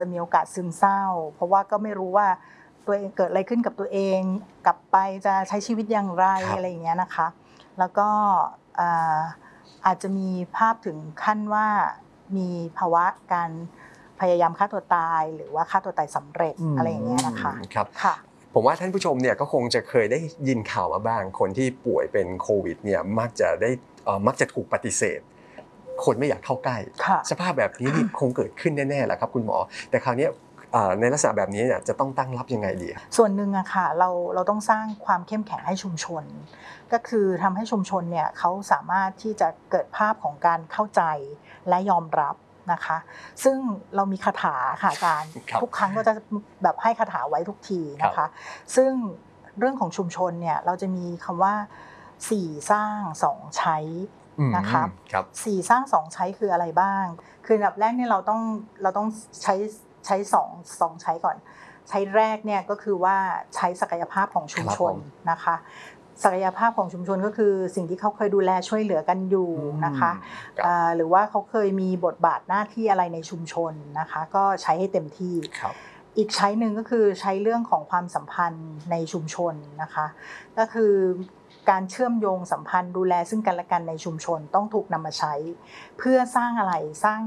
จะมีโอกาสซึมเศร้าเพราะว่าก็ไม่รู้ว่าตัวเองเกิดอะไรขึ้นกับตัวเองกลับไปจะใช้ชีวิตอย่างไรอะไรอย่างเงี้ยนะคะแล้วก็อาจจะมีภาพถึงขั้นว่ามีภาวะการพยายามฆ่าตัวตายหรือว่าฆ่าตัวตายสำเร็จอะไรอย่างเงี้ยนะคะครับค่ะผมว่าท่านผู้ชมเนี่ยก็คงจะเคยได้ยินข่าวมาบ้างคนที่ป่วยเป็นโควิดเนี่ยมักจะถูกปฏิเสธคนไม่อยากเข้าใกล้สภาพแบบนี้นี่คงเกิดขึ้นแน่ๆแหละครับคุณหมอแต่คราวนี้ในลักษณะแบบนี้เนี่ยจะต้องตั้งรับยังไงดีส่วนหนึ่งอะค่ะเราต้องสร้างความเข้มแข็งให้ชุมชนก็คือทำให้ชุมชนเนี่ยเขาสามารถที่จะเกิดภาพของการเข้าใจและยอมรับนะคะซึ่งเรามีคาถาค่ะอาจารย์ทุกครั้งก็จะแบบให้คาถาไว้ทุกทีนะคะซึ่งเรื่องของชุมชนเนี่ยเราจะมีคำว่า4สร้าง2ใช้นะคะ4สร้าง2ใช้คืออะไรบ้างคืออันดับแรกเนี่ยเราต้องใช้2ใช้ก่อนใช้แรกเนี่ยก็คือว่าใช้ศักยภาพของชุมชนนะคะศักยภาพของชุมชนก็คือสิ่งที่เขาเคยดูแลช่วยเหลือกันอยู่นะคะหรือว่าเขาเคยมีบทบาทหน้าที่อะไรในชุมชนนะคะก็ใช้ให้เต็มที่อีกใช้หนึ่งก็คือใช้เรื่องของความสัมพันธ์ในชุมชนนะคะก็คือการเชื่อมโยงสัมพันธ์ดูแลซึ่งกันและกันในชุมชนต้องถูกนำมาใช้เพื่อสร้างอะไรสร้าง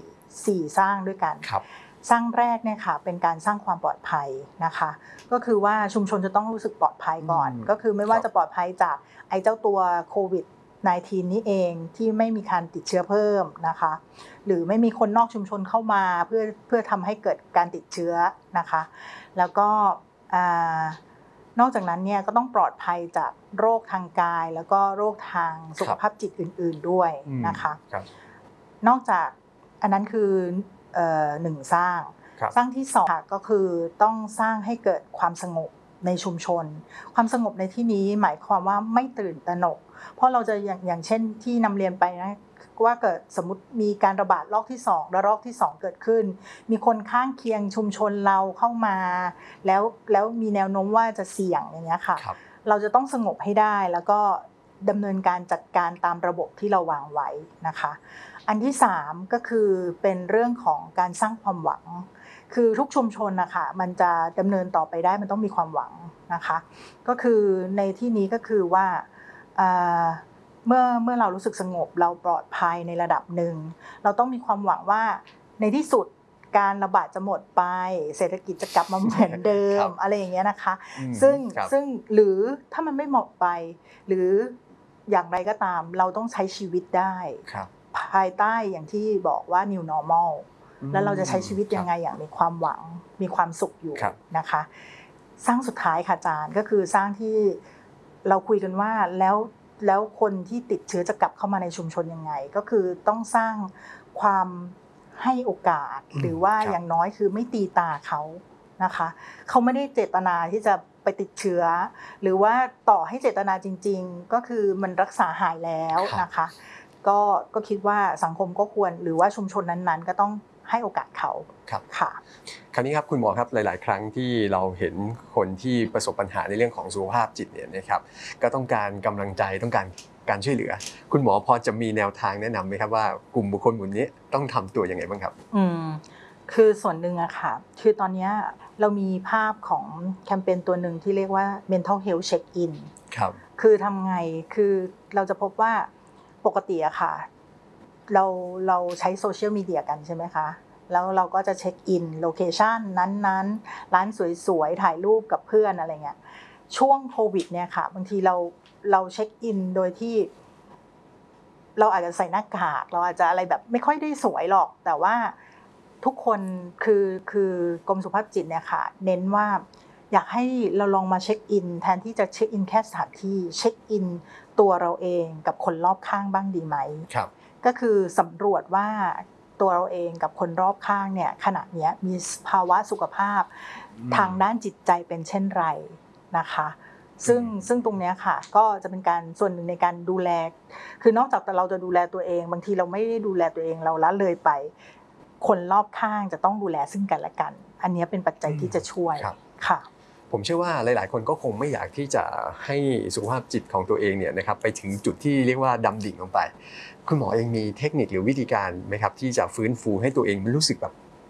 4สร้างด้วยกันสร้างแรกเนี่ยค่ะเป็นการสร้างความปลอดภัยนะคะก็คือว่าชุมชนจะต้องรู้สึกปลอดภัยก่อนก็คือไม่ว่าจะปลอดภัยจากไอ้เจ้าตัวโควิด-19 นี้เองที่ไม่มีการติดเชื้อเพิ่มนะคะหรือไม่มีคนนอกชุมชนเข้ามาเพื่อทำให้เกิดการติดเชื้อนะคะแล้วก็นอกจากนั้นเนี่ยก็ต้องปลอดภัยจากโรคทางกายแล้วก็โรคทางสุขภาพจิตอื่นๆด้วยนะคะนอกจากอันนั้นคือ1สร้างที่2ก็คือต้องสร้างให้เกิดความสงบในชุมชนความสงบในที่นี้หมายความว่าไม่ตื่นตระหนกเพราะเราจะอย่างเช่นที่นำเรียนไปนะว่าเกิดสมมุติมีการระบาดรอบที่2และรอบที่2เกิดขึ้นมีคนข้างเคียงชุมชนเราเข้ามาแล้วมีแนวโน้มว่าจะเสี่ยงอย่างเงี้ยค่ะเราจะต้องสงบให้ได้แล้วก็ดำเนินการจัดการตามระบบที่เราวางไว้นะคะอันที่3ก็คือเป็นเรื่องของการสร้างความหวังคือทุกชุมชนนะคะมันจะดำเนินต่อไปได้มันต้องมีความหวังนะคะก็คือในที่นี้ก็คือว่าเมื่อเรารู้สึกสงบเราปลอดภัยในระดับหนึ่งเราต้องมีความหวังว่าในที่สุดการระบาดจะหมดไปเศรษฐกิจจะกลับมาเหมือนเดิมอะไรอย่างเงี้ยนะคะซึ่งหรือถ้ามันไม่หมดไปหรืออย่างไรก็ตามเราต้องใช้ชีวิตได้ภายใต้อย่างที่บอกว่า new normal แล้วเราจะใช้ชีวิตยังไงอย่างมีความหวังมีความสุขอยู่นะคะสร้างสุดท้ายค่ะอาจารย์ก็คือสร้างที่เราคุยกันว่าแล้วคนที่ติดเชื้อจะกลับเข้ามาในชุมชนยังไงก็คือต้องสร้างความให้โอกาสหรือว่าอย่างน้อยคือไม่ตีตาเขานะคะเขาไม่ได้เจตนาที่จะไปติดเชื้อหรือว่าต่อให้เจตนาจริงๆก็คือมันรักษาหายแล้วนะคะก็คิดว่าสังคมก็ควรหรือว่าชุมชนนั้นๆก็ต้องให้โอกาสเขาค่ะคราวนี้ครับคุณหมอครับหลายๆครั้งที่เราเห็นคนที่ประสบปัญหาในเรื่องของสุขภาพจิตเนี่ยนะครับก็ต้องการกำลังใจต้องการช่วยเหลือคุณหมอพอจะมีแนวทางแนะนำไหมครับว่ากลุ่มบุคคลกลุ่มนี้ต้องทำตัวยังไงบ้างครับคือส่วนหนึ่งอะค่ะคือตอนนี้เรามีภาพของแคมเปญตัวหนึ่งที่เรียกว่า mental health check in คือทำไงคือเราจะพบว่าปกติอะค่ะเราใช้โซเชียลมีเดียกันใช่ไหมคะแล้วเราก็จะเช็คอินโลเคชันนั้นๆร้านสวยๆถ่ายรูปกับเพื่อนอะไรเงี้ยช่วงโควิดเนี่ยค่ะบางทีเราเช็คอินโดยที่เราอาจจะใส่หน้ากากเราอาจจะอะไรแบบไม่ค่อยได้สวยหรอกแต่ว่าทุกคนคือกรมสุขภาพจิตเนี่ยค่ะเน้นว่าอยากให้เราลองมาเช็คอินแทนที่จะเช็คอินแค่สถานที่เช็คอินตัวเราเองกับคนรอบข้างบ้างดีไหมก็คือสำรวจว่าตัวเราเองกับคนรอบข้างเนี่ยขณะนี้มีภาวะสุขภาพทางด้านจิตใจเป็นเช่นไรนะคะซึ่งตรงนี้ค่ะก็จะเป็นการส่วนหนึ่งในการดูแลคือนอกจากเราจะดูแลตัวเองบางทีเราไม่ได้ดูแลตัวเองเราละเลยไปคนรอบข้างจะต้องดูแลซึ่งกันและกันอันนี้เป็นปัจจัยที่จะช่วยค่ะผมเชื่อว่าหลายๆคนก็คงไม่อยากที่จะให้สุขภาพจิตของตัวเองเนี่ยนะครับไปถึงจุดที่เรียกว่าดำดิ่งลงไปคุณหมอเองมีเทคนิคหรือวิธีการไหมครับที่จะฟื้นฟูให้ตัวเองรู้สึกแบบ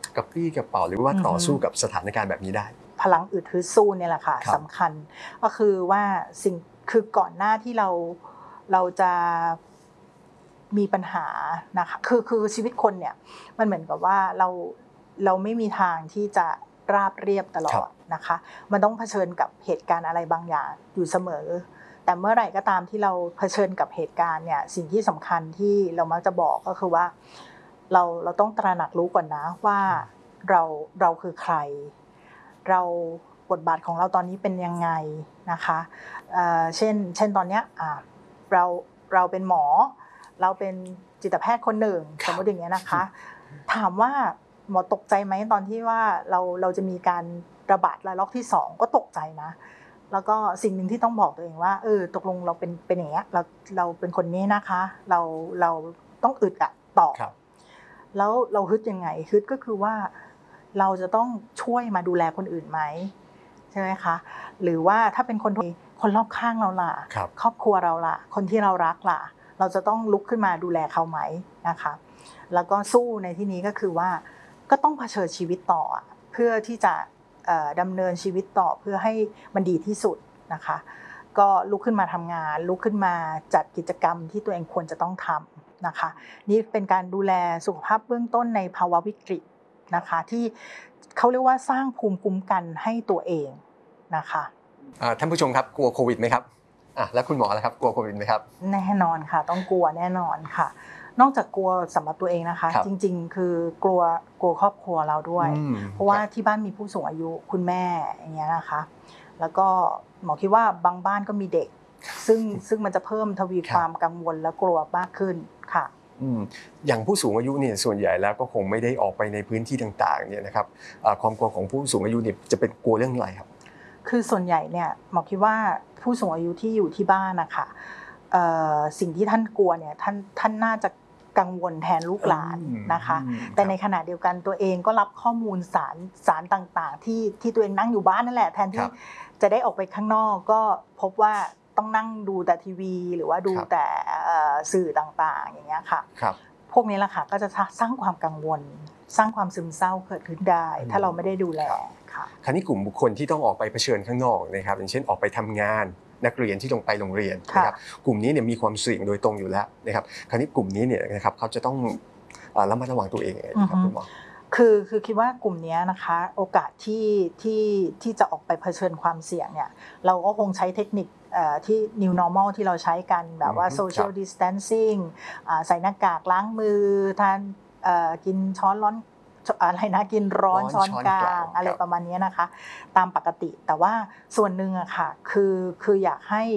กระปรี้กระเป๋าหรือว่าต่อสู้กับสถานการณ์แบบนี้ได้พลังอึดฮึดสู้เนี่ยแหละค่ะสำคัญก็คือว่าสิ่งคือก่อนหน้าที่เราจะมีปัญหานะคะคือชีวิตคนเนี่ยมันเหมือนกับว่าเราไม่มีทางที่จะราบเรียบตลอดนะคะมันต้องเผชิญกับเหตุการณ์อะไรบางอย่างอยู่เสมอแต่เมื่อไหร่ก็ตามที่เราเผชิญกับเหตุการณ์เนี่ยสิ่งที่สำคัญที่เรามักจะบอกก็คือว่าเราต้องตระหนักรู้ก่อนนะว่าเราคือใครเราบทบาทของเราตอนนี้เป็นยังไงนะคะเช่นตอนเนี้ยเราเป็นหมอเราเป็นจิตแพทย์คนหนึ่งสมมติอย่างเงี้ยนะคะถามว่าหมอตกใจไหมตอนที่ว่าเราจะมีการระบาดระลอกที่2ก็ตกใจนะแล้วก็สิ่งหนึ่งที่ต้องบอกตัวเองว่าตกลงเราเป็นอย่างเงี้ยเราเป็นคนนี้นะคะเราต้องอึดอะต่อแล้วเราฮึดยังไงฮึดก็คือว่าเราจะต้องช่วยมาดูแลคนอื่นไหมใช่ไหมคะหรือว่าถ้าเป็นคนรอบข้างเราล่ะครอบครัวเราล่ะคนที่เรารักล่ะเราจะต้องลุกขึ้นมาดูแลเขาไหมนะคะแล้วก็สู้ในที่นี้ก็คือว่าก็ต้องเผชิญชีวิตต่อเพื่อที่จะดำเนินชีวิตต่อเพื่อให้มันดีที่สุดนะคะก็ลุกขึ้นมาทำงานลุกขึ้นมาจัดกิจกรรมที่ตัวเองควรจะต้องทำนะคะนี่เป็นการดูแลสุขภาพเบื้องต้นในภาวะวิกฤตนะคะที่เขาเรียกว่าสร้างภูมิคุ้มกันให้ตัวเองนะคะท่านผู้ชมครับกลัวโควิดไหมครับแล้วคุณหมอล่ะครับกลัวโควิดไหมครับแน่นอนค่ะต้องกลัวแน่นอนค่ะนอกจากกลัวสำหรับตัวเองนะคะจริงๆคือกลัวครอบครัวเราด้วยเพราะว่าที่บ้านมีผู้สูงอายุคุณแม่อย่างเงี้ยนะคะแล้วก็หมอคิดว่าบางบ้านก็มีเด็กซึ่งมันจะเพิ่มทวีความกังวลและกลัวมากขึ้นค่ะอย่างผู้สูงอายุเนี่ยส่วนใหญ่แล้วก็คงไม่ได้ออกไปในพื้นที่ต่างๆเนี่ยนะครับความกลัวของผู้สูงอายุเนี่ยจะเป็นกลัวเรื่องอะไรครับคือส่วนใหญ่เนี่ยหมอคิดว่าผู้สูงอายุที่อยู่ที่บ้านนะคะสิ่งที่ท่านกลัวเนี่ยท่านน่าจะกังวลแทนลูกหลานนะคะแต่ในขณะเดียวกันตัวเองก็รับข้อมูลสารต่างๆที่ตัวเองนั่งอยู่บ้านนั่นแหละแทนที่จะได้ออกไปข้างนอกก็พบว่าต้องนั่งดูแต่ทีวีหรือว่าดูแต่สื่อต่างๆอย่างเงี้ยค่ะพวกนี้แหละค่ะก็จะสร้างความกังวลสร้างความซึมเศร้าเกิดขึ้นได้ถ้าเราไม่ได้ดูแลค่ะคราวนี้กลุ่มบุคคลที่ต้องออกไปเผชิญข้างนอกนะครับอย่างเช่นออกไปทำงานนักเรียนที่ลงไปโรงเรียนนะครับกลุ่มนี้เนี่ยมีความเสี่ยงโดยตรงอยู่แล้วนะครับคราวนี้กลุ่มนี้เนี่ยนะครับเขาจะต้องระมัดระวังตัวเองยังไงครับคุณหมอคือคิดว่ากลุ่มนี้นะคะโอกาสที่จะออกไปเผชิญความเสี่ยงเนี่ยเราก็คงใช้เทคนิคที่ new normal ที่เราใช้กันแบบว่า social distancing ใส่หน้ากากล้างมือทานกินช้อนร้อนอะไรนะกินร้อนช้อนกลางอะไรประมาณนี้นะคะตามปกติแต่ว่าส่วนหนึ่งอะค่ะคืออยากให้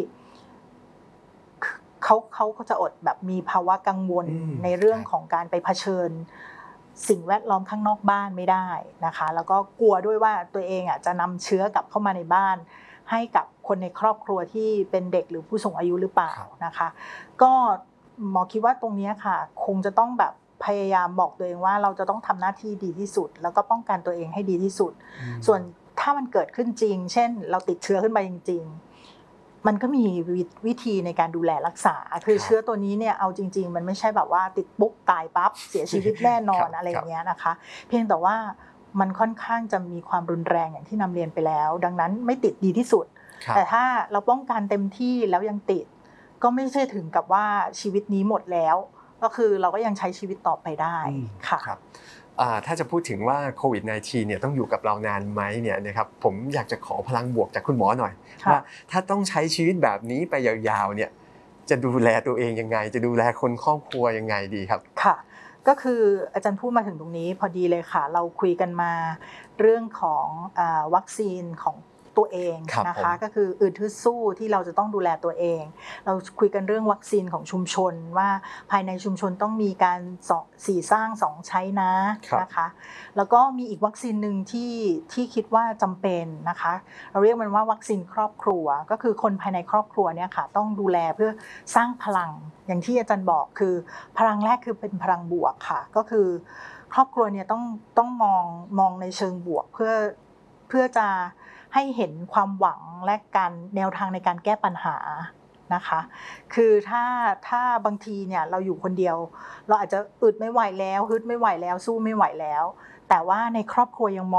เขาจะอดแบบมีภาวะกังวลในเรื่องของการไปเผชิญสิ่งแวดล้อมข้างนอกบ้านไม่ได้นะคะแล้วก็กลัวด้วยว่าตัวเองอะจะนำเชื้อกลับเข้ามาในบ้านให้กับคนในครอบครัวที่เป็นเด็กหรือผู้สูงอายุหรือเปล่านะคะก็หมอคิดว่าตรงนี้ค่ะคงจะต้องแบบพยายามบอกตัวเองว่าเราจะต้องทำหน้าที่ดีที่สุดแล้วก็ป้องกันตัวเองให้ดีที่สุดส่วนถ้ามันเกิดขึ้นจริงเช่นเราติดเชื้อขึ้นมาจริงๆมันก็มีวิธีในการดูแลรักษาคือเชื้อตัวนี้เนี่ยเอาจริงๆมันไม่ใช่แบบว่าติดปุ๊บตายปั๊บเสียชีวิตแน่นอนอะไรอย่างเงี้ยนะคะเพียงแต่ว่ามันค่อนข้างจะมีความรุนแรงอย่างที่นำเรียนไปแล้วดังนั้นไม่ติดดีที่สุดแต่ถ้าเราป้องกันเต็มที่แล้วยังติดก็ไม่ใช่ถึงกับว่าชีวิตนี้หมดแล้วก็คือเราก็ยังใช้ชีวิตต่อไปได้ค่ะถ้าจะพูดถึงว่าโควิด -19 เนี่ยต้องอยู่กับเรานานไหมเนี่ยนะครับผมอยากจะขอพลังบวกจากคุณหมอหน่อยว่าถ้าต้องใช้ชีวิตแบบนี้ไปยาวๆเนี่ยจะดูแลตัวเองยังไงจะดูแลคนครอบครัวยังไงดีครับค่ะก็คืออาจารย์พูดมาถึงตรงนี้พอดีเลยค่ะเราคุยกันมาเรื่องของวัคซีนของตัวเงนะคะก็คืออึดฮึดสู้ที่เราจะต้องดูแลตัวเองเราคุยกันเรื่องวัคซีนของชุมชนว่าภายในชุมชนต้องมีการ4สร้าง2ใช้นะคะแล้วก็มีอีกวัคซีนนึงที่คิดว่าจำเป็นนะคะเราเรียกมันว่าวัคซีนครอบครัวก็คือคนภายในครอบครัวเนี่ยค่ะต้องดูแลเพื่อสร้างพลังอย่างที่อาจารย์บอกคือพลังแรกคือเป็นพลังบวกค่ะก็คือครอบครัวเนี่ยต้องมองในเชิงบวกเพื่อจะให้เห็นความหวังและการแนวทางในการแก้ปัญหานะคะคือถ้าบางทีเนี่ยเราอยู่คนเดียวเราอาจจะอึดไม่ไหวแล้วฮึดไม่ไหวแล้วสู้ไม่ไหวแล้วแต่ว่าในครอบครัวยังมอง